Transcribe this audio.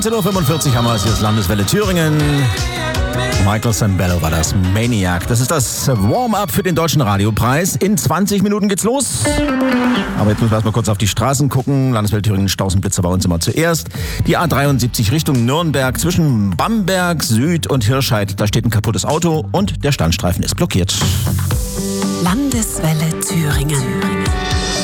19.45 Uhr haben wir es, hier ist Landeswelle Thüringen. Michael Sembello war das, Maniac. Das ist das Warm-up für den Deutschen Radiopreis. In 20 Minuten geht's los. Aber jetzt müssen wir erstmal kurz auf die Straßen gucken. Landeswelle Thüringen, Stausenblitzer bei uns immer zuerst. Die A73 Richtung Nürnberg zwischen Bamberg, Süd und Hirscheid. Da steht ein kaputtes Auto und der Standstreifen ist blockiert. Landeswelle Thüringen.